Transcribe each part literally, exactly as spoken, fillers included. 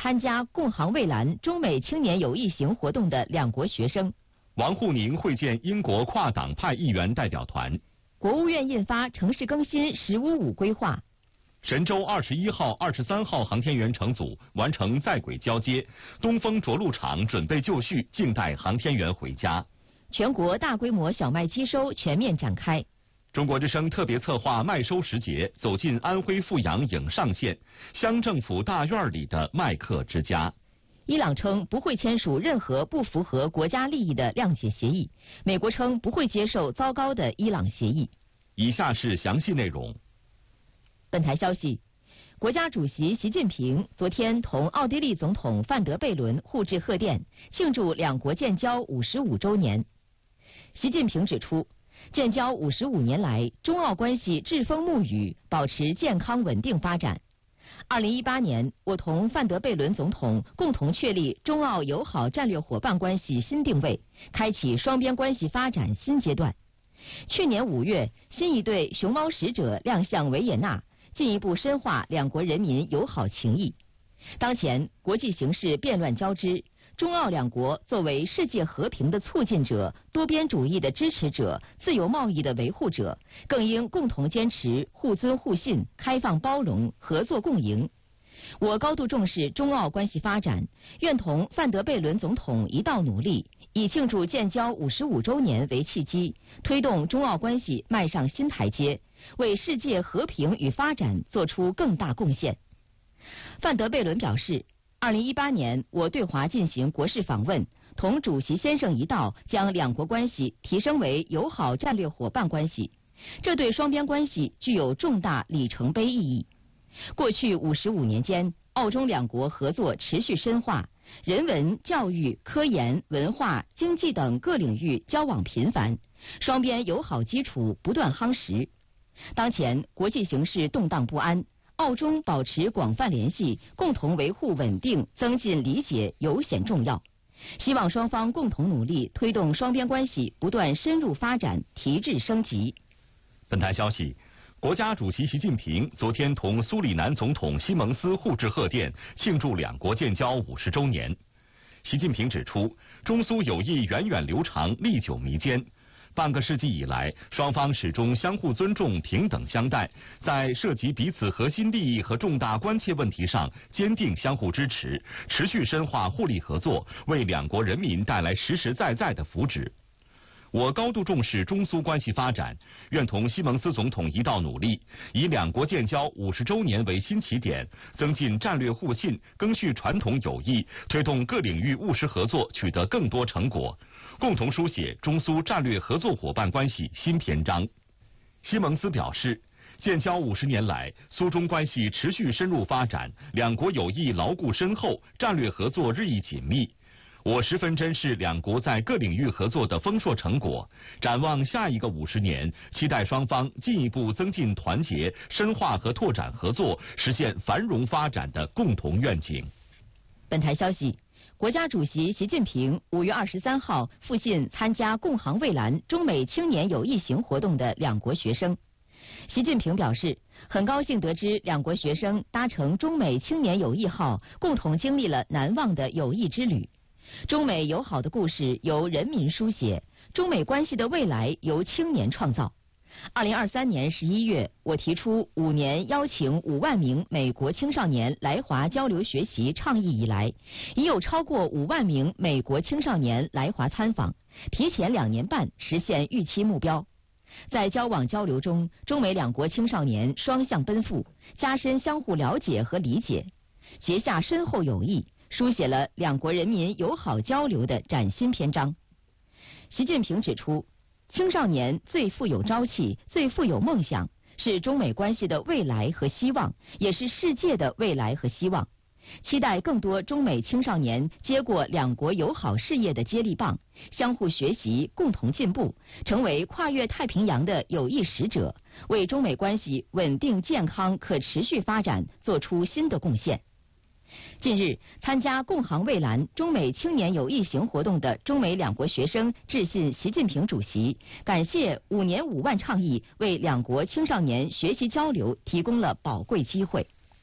参加共航蔚蓝中美青年友谊行活动的两国学生。 王沪宁会见英国跨党派议员代表团。 国务院印发城市更新“十五五”规划。 神舟二十一号、二十三号航天员乘组完成在轨交接，东风着陆场准备就绪，静待航天员回家。 全国大规模小麦机收全面展开。 中国之声特别策划麦收时节，走进安徽阜阳颍上县乡政府大院里的麦客之家。 伊朗称不会签署任何不符合国家利益的谅解协议，美国称不会接受糟糕的伊朗协议。 以下是详细内容。 本台消息，国家主席习近平昨天同奥地利总统范德贝伦互致贺电，庆祝两国建交五十五周年。习近平指出，建交五十五年来，中澳关系栉风沐雨，保持健康稳定发展。二零一八年，我同范德贝伦总统共同确立中澳友好战略伙伴关系新定位，开启双边关系发展新阶段。去年五月，新一对熊猫使者亮相维也纳，进一步深化两国人民友好情谊。当前国际形势变乱交织，中澳两国作为世界和平的促进者、多边主义的支持者、自由贸易的维护者，更应共同坚持互尊互信、开放包容、合作共赢。我高度重视中澳关系发展，愿同范德贝伦总统一道努力，以庆祝建交五十五周年为契机，推动中澳关系迈上新台阶，为世界和平与发展做出更大贡献。范德贝伦表示，二零一八年我对华进行国事访问，同主席先生一道将两国关系提升为友好战略伙伴关系，这对双边关系具有重大里程碑意义。过去五十五年间，澳中两国合作持续深化，人文、教育、科研、文化、经济等各领域交往频繁，双边友好基础不断夯实。当前国际形势动荡不安，澳中保持广泛联系，共同维护稳定、增进理解尤显重要。希望双方共同努力，推动双边关系不断深入发展、提质升级。 本台消息，国家主席习近平昨天同苏里南总统西蒙斯互致贺电，庆祝两国建交五十周年。习近平指出，中苏友谊源远流长、历久弥坚。半个世纪以来，双方始终相互尊重、平等相待，在涉及彼此核心利益和重大关切问题上坚定相互支持，持续深化互利合作，为两国人民带来实实在在的福祉。我高度重视中苏关系发展，愿同西蒙斯总统一道努力，以两国建交五十周年为新起点，增进战略互信，赓续传统友谊，推动各领域务实合作取得更多成果，共同书写中苏战略合作伙伴关系新篇章。西蒙斯表示，建交五十年来，苏中关系持续深入发展，两国友谊牢固深厚，战略合作日益紧密。我十分珍视两国在各领域合作的丰硕成果，展望下一个五十年，期待双方进一步增进团结，深化和拓展合作，实现繁荣发展的共同愿景。 本台消息，国家主席习近平五月二十三号赴晋参加共航蔚蓝中美青年友谊行活动的两国学生。习近平表示，很高兴得知两国学生搭乘中美青年友谊号，共同经历了难忘的友谊之旅。中美友好的故事由人民书写，中美关系的未来由青年创造。二零二三年十一月，我提出五年邀请五万名美国青少年来华交流学习倡议以来，已有超过五万名美国青少年来华参访，提前两年半实现预期目标。在交往交流中，中美两国青少年双向奔赴，加深相互了解和理解，结下深厚友谊，书写了两国人民友好交流的崭新篇章。习近平指出，青少年最富有朝气，最富有梦想，是中美关系的未来和希望，也是世界的未来和希望。期待更多中美青少年接过两国友好事业的接力棒，相互学习，共同进步，成为跨越太平洋的友谊使者，为中美关系稳定、健康、可持续发展做出新的贡献。近日，参加共航蔚蓝中美青年友谊行活动的中美两国学生致信习近平主席，感谢五年五万倡议为两国青少年学习交流提供了宝贵机会。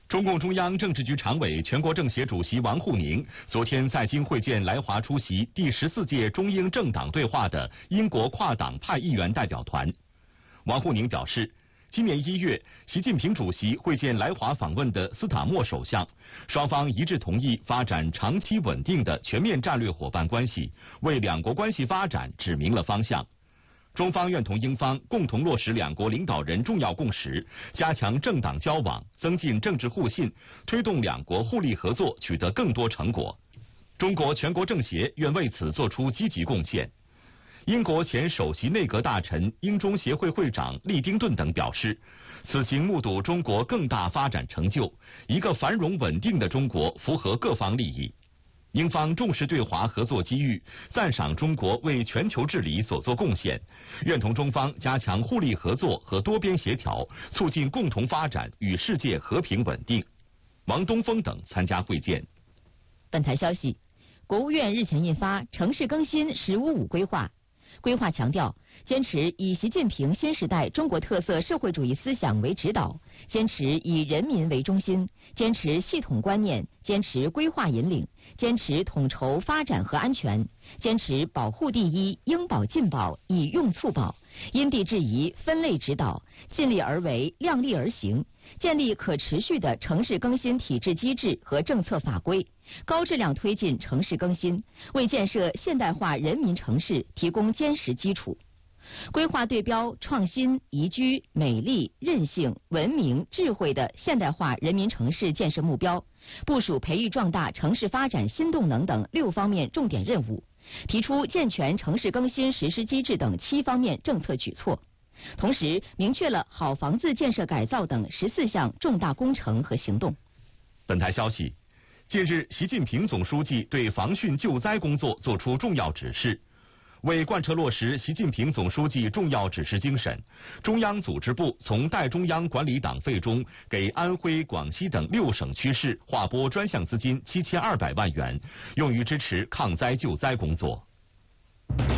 中共中央政治局常委、全国政协主席王沪宁昨天在京会见来华出席第十四届中英政党对话的英国跨党派议员代表团。王沪宁表示，今年一月，习近平主席会见来华访问的斯塔默首相，双方一致同意发展长期稳定的全面战略伙伴关系，为两国关系发展指明了方向。中方愿同英方共同落实两国领导人重要共识，加强政党交往，增进政治互信，推动两国互利合作取得更多成果。中国全国政协愿为此作出积极贡献。英国前首席内阁大臣、英中协会会长利丁顿等表示，此行目睹中国更大发展成就，一个繁荣稳定的中国符合各方利益。英方重视对华合作机遇，赞赏中国为全球治理所作贡献，愿同中方加强互利合作和多边协调，促进共同发展与世界和平稳定。王东峰等参加会见。 本台消息，国务院日前印发《城市更新“十五五”规划》。规划强调，坚持以习近平新时代中国特色社会主义思想为指导，坚持以人民为中心，坚持系统观念，坚持规划引领，坚持统筹发展和安全，坚持保护第一，应保尽保，以用促保，因地制宜，分类指导，尽力而为，量力而行，建立可持续的城市更新体制机制和政策法规，高质量推进城市更新，为建设现代化人民城市提供坚实基础。规划对标创新、宜居、美丽、韧性、文明、智慧的现代化人民城市建设目标，部署培育壮大城市发展新动能等六方面重点任务，提出健全城市更新实施机制等七方面政策举措。同时明确了好房子建设改造等十四项重大工程和行动。 本台消息，近日，习近平总书记对防汛救灾工作作出重要指示。为贯彻落实习近平总书记重要指示精神，中央组织部从代中央管理党费中给安徽、广西等六省区市划拨专项资金七千二百万元，用于支持抗灾救灾工作。您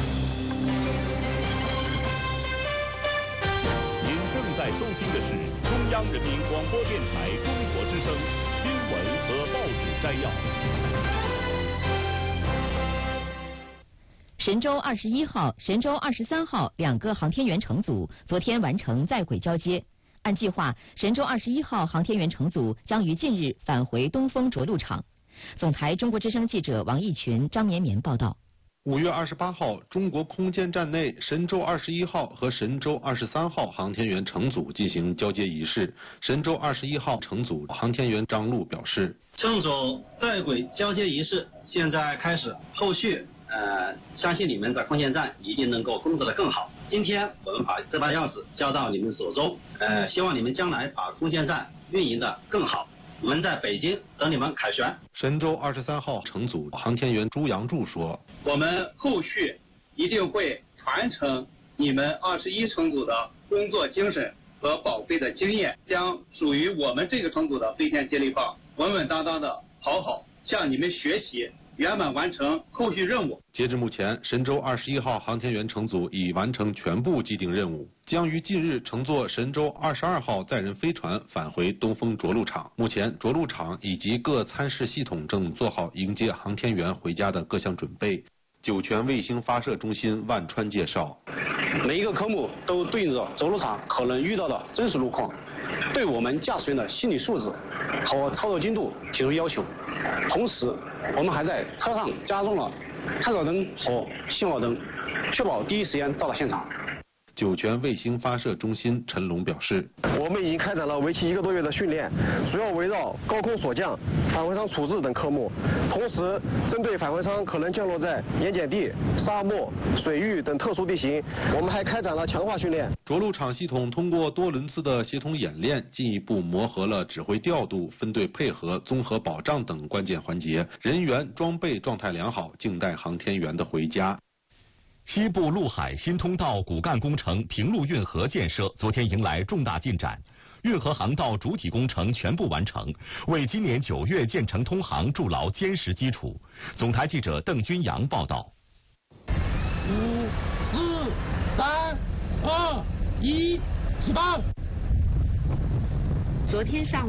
正在收听的是中央人民广播电台中国之声新闻和报纸摘要。 神舟二十一号、神舟二十三号两个航天员乘组昨天完成在轨交接。按计划，神舟二十一号航天员乘组将于近日返回东风着陆场。总台中国之声记者王义群、张绵绵报道。 五月二十八号，中国空间站内神舟二十一号和神舟二十三号航天员乘组进行交接仪式。神舟二十一号乘组航天员张璐表示， 乘组在轨交接仪式现在开始，后续呃，相信你们在空间站一定能够工作得更好。今天我们把这把钥匙交到你们手中，呃，希望你们将来把空间站运营得更好。我们在北京等你们凯旋。 神舟二十三号乘组航天员朱杨柱说， 我们后续一定会传承你们二十一乘组的工作精神和宝贵的经验，将属于我们这个乘组的飞天接力棒稳稳当当的好好向你们学习，圆满完成后续任务。 截至目前，神舟二十一号航天员乘组已完成全部既定任务，将于近日乘坐神舟二十二号载人飞船返回东风着陆场。目前，着陆场以及各参试系统正做好迎接航天员回家的各项准备。酒泉卫星发射中心万川介绍， 每一个科目都对应着着陆场可能遇到的真实路况，对我们驾驶员的心理素质和操作精度提出要求。同时，我们还在车上加装了探照灯和信号灯，确保第一时间到达现场。 酒泉卫星发射中心陈龙表示， 我们已经开展了为期一个多月的训练，主要围绕高空锁降、返回舱处置等科目，同时针对返回舱可能降落在盐碱地、沙漠、水域等特殊地形，我们还开展了强化训练。 着陆场系统通过多轮次的协同演练，进一步磨合了指挥调度、分队配合、综合保障等关键环节，人员装备状态良好，静待航天员的回家。 西部陆海新通道骨干工程平陆运河建设昨天迎来重大进展，运河航道主体工程全部完成，为今年九月建成通航筑牢坚实基础。总台记者邓军阳报道。 五、四、三、二、一，起放！ 昨天上午，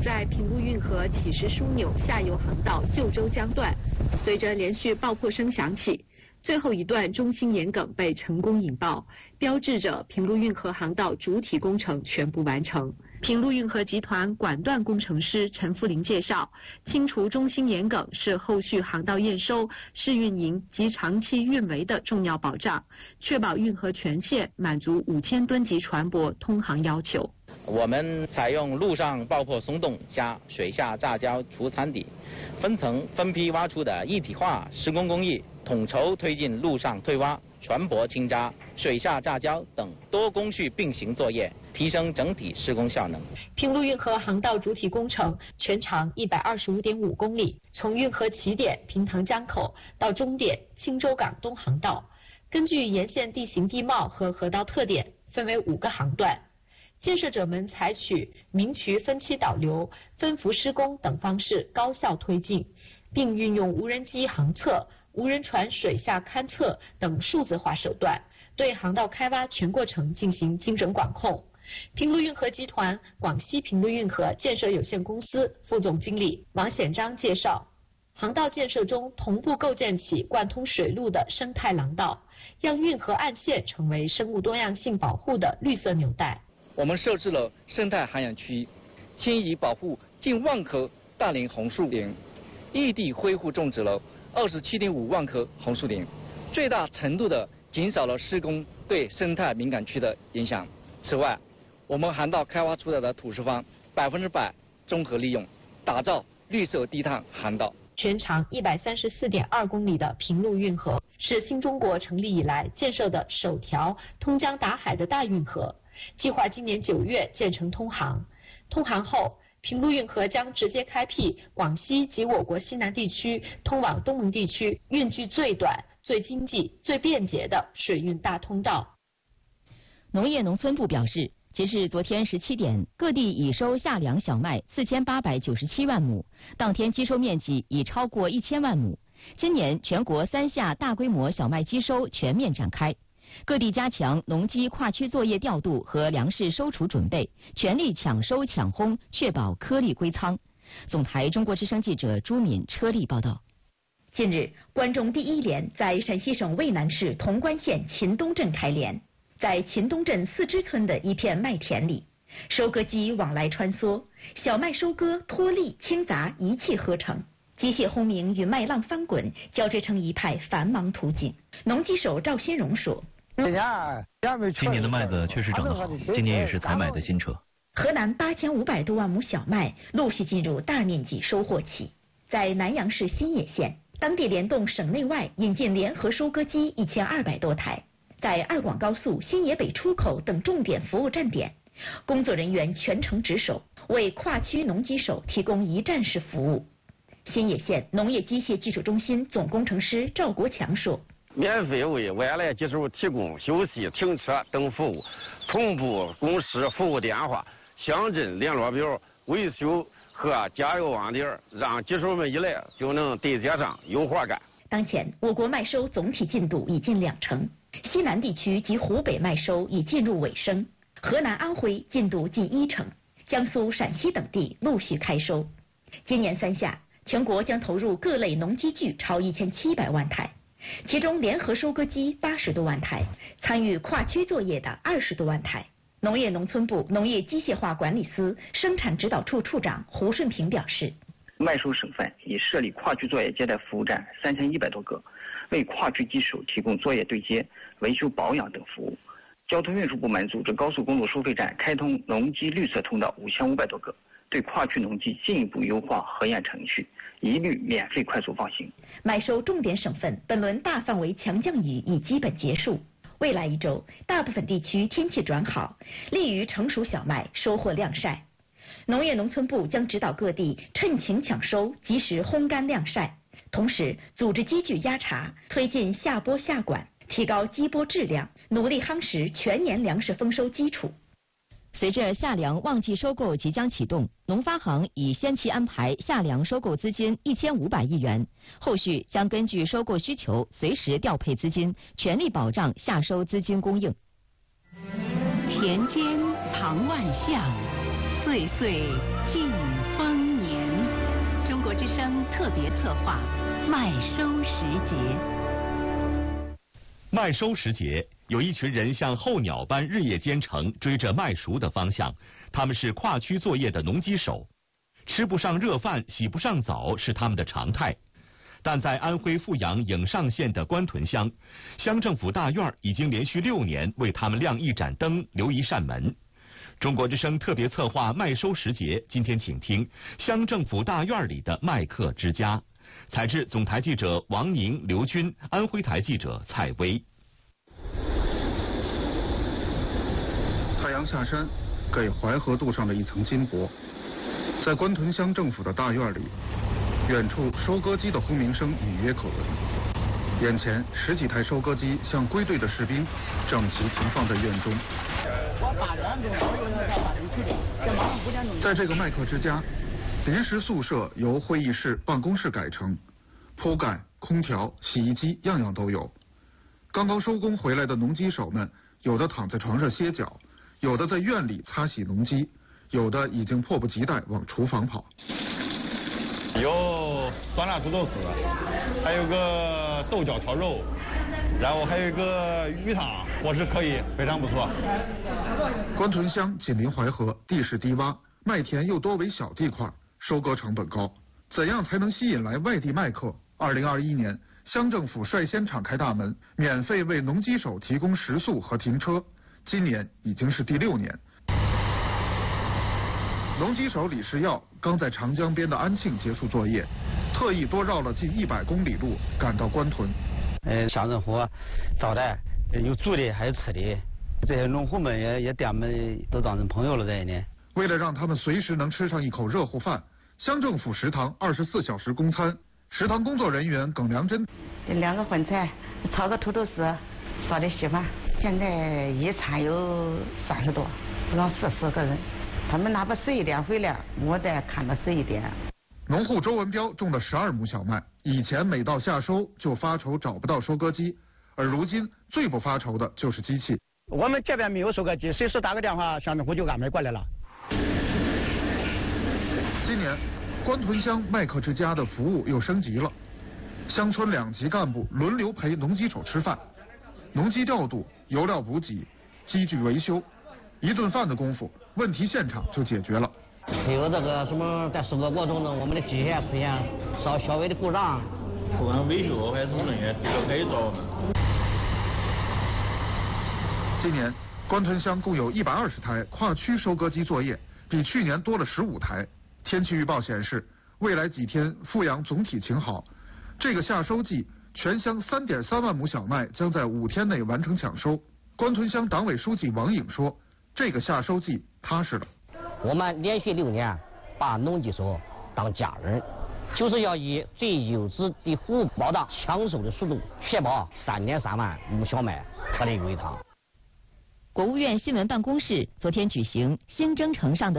在平陆运河起实枢纽下游航道旧州江段，随着连续爆破声响起，最后一段中心沿梗被成功引爆，标志着平陆运河航道主体工程全部完成。平陆运河集团管段工程师陈富林介绍，清除中心沿梗是后续航道验收、试运营及长期运维的重要保障，确保运河全线满足五千吨级船舶通航要求。 我们采用陆上爆破松动加水下炸胶除残底，分层分批挖出的一体化施工工艺，统筹推进陆上退挖、船舶清渣、水下炸胶等多工序并行作业，提升整体施工效能。 平陆运河航道主体工程全长一百二十五点五公里，从运河起点平塘江口到终点青州港东航道，根据沿线地形地貌和河道特点，分为五个航段。建设者们采取明渠分期导流、分幅施工等方式高效推进，并运用无人机航测、无人船水下勘测等数字化手段，对航道开挖全过程进行精准管控。平陆运河集团广西平陆运河建设有限公司副总经理王显章介绍，航道建设中同步构建起贯通水路的生态廊道，让运河岸线成为生物多样性保护的绿色纽带。 我们设置了生态涵养区，迁移保护近万棵大林红树林，异地恢复种植了二十七点五万棵红树林，最大程度的减少了施工对生态敏感区的影响。此外，我们航道开挖出来的土石方百分之百综合利用，打造绿色低碳航道。 全长一百三十四点二公里的平陆运河是新中国成立以来建设的首条通江达海的大运河，计划今年九月建成通航。通航后，平陆运河将直接开辟广西及我国西南地区通往东盟地区运距最短、最经济、最便捷的水运大通道。 农业农村部表示，截至昨天十七点，各地已收夏粮小麦四千八百九十七万亩，当天基收面积已超过一千万亩。今年全国三夏大规模小麦基收全面展开，各地加强农机跨区作业调度和粮食收储准备，全力抢收抢烘，确保颗粒归仓。总台中国之声记者朱敏车丽报道。 近日，关中第一连在陕西省渭南市潼关县秦东镇开连。在秦东镇四支村的一片麦田里，收割机往来穿梭，小麦收割、脱粒、清杂一气呵成，机械轰鸣与麦浪翻滚交织成一派繁忙图景。农机手赵新荣说：“ 今年的麦子确实长得好，今年也是采买的新车。” 河南八千五百多万亩小麦陆续进入大面积收获期，在南阳市新野县，当地联动省内外引进联合收割机一千二百多台。在二广高速、新野北出口等重点服务站点，工作人员全程值守，为跨区农机手提供一站式服务。新野县农业机械技术中心总工程师赵国强说：“ 免费为外来机手提供休息、停车等服务，同步公示服务电话、乡镇联络表、维修和加油网点，让机手们一来就能对接上有活干。” 当前，我国麦收总体进度已近两成。西南地区及湖北麦收已进入尾声，河南、安徽进度近一成，江苏、陕西等地陆续开收。今年三夏，全国将投入各类农机具超一千七百万台，其中联合收割机八十多万台，参与跨区作业的二十多万台。农业农村部农业机械化管理司生产指导处处长胡顺平表示， 麦收省份已设立跨区作业接待服务站三千一百多个，为跨区机手提供作业对接、维修保养等服务。交通运输部门组织高速公路收费站开通农机绿色通道五千五百多个，对跨区农机进一步优化核验程序，一律免费快速放行。 麦收重点省份本轮大范围强降雨已基本结束，未来一周大部分地区天气转好，利于成熟小麦收获晾晒。农业农村部将指导各地趁晴抢收，及时烘干晾晒，同时组织机具压茬，推进下播下管，提高机播质量，努力夯实全年粮食丰收基础。 随着夏粮旺季收购即将启动，农发行已先期安排夏粮收购资金一千五百亿元，后续将根据收购需求随时调配资金，全力保障夏收资金供应。 田间藏万象，岁岁尽国之声特别策划麦收时节。 麦收时节，有一群人像候鸟般日夜兼程，追着麦熟的方向。他们是跨区作业的农机手，吃不上热饭，洗不上澡是他们的常态。但在安徽阜阳颍上县的官屯乡，乡政府大院已经连续六年为他们亮一盏灯，留一扇门。中国之声特别策划麦收时节，今天请听乡政府大院里的麦客之家。采制总台记者王宁、刘军，安徽台记者蔡薇。 太阳下山，给淮河镀上了一层金箔。在官屯乡政府的大院里，远处收割机的轰鸣声隐约可闻。眼前十几台收割机像归队的士兵，整齐停放在院中。在这个麦客之家，临时宿舍由会议室、办公室改成，铺盖、空调、洗衣机样样都有。刚刚收工回来的农机手们，有的躺在床上歇脚，有的在院里擦洗农机，有的已经迫不及待往厨房跑。 有酸辣土豆丝，还有个豆角炒肉，然后还有一个鱼汤，伙食可以，非常不错。 官屯乡紧邻淮河，地势低洼，麦田又多为小地块，收割成本高。怎样才能吸引来外地麦客？二零二一年，乡政府率先敞开大门，免费为农机手提供食宿和停车。今年已经是第六年。农机手李世耀刚在长江边的安庆结束作业，特意多绕了近一百公里路赶到官屯。 呃，乡政府招待有住的还有吃的，这些农户们也也对俺们都当成朋友了这一年。 为了让他们随时能吃上一口热乎饭，乡政府食堂二十四小时供餐。食堂工作人员耿良珍， 这两个荤菜，炒个土豆丝，烧点稀饭。现在一餐有三十多，不到四十个人。他们哪怕十一点回来，我再看到十一点。 农户周文彪种了十二亩小麦，以前每到夏收就发愁找不到收割机，而如今最不发愁的就是机器。 我们这边没有收割机，随时打个电话，乡政府就安排过来了。 今年，官屯乡麦客之家的服务又升级了，乡村两级干部轮流陪农机手吃饭，农机调度、油料补给、机具维修，一顿饭的功夫，问题现场就解决了。 还有这个什么，在收割过程中，我们的机械出现稍小微的故障， 不管维修还是什么人都可以找我们。 今年，官屯乡共有一百二十台跨区收割机作业，比去年多了十五台。天气预报显示，未来几天阜阳总体晴好。这个夏收季，全乡三点三万亩小麦将在五天内完成抢收。官屯乡党委书记王颖说：“这个夏收季踏实了。 我们连续六年把农机手当家人，就是要以最优质的服务保障抢收的速度，确保三点三万亩小麦特例归堂。” 国务院新闻办公室昨天举行新征程上的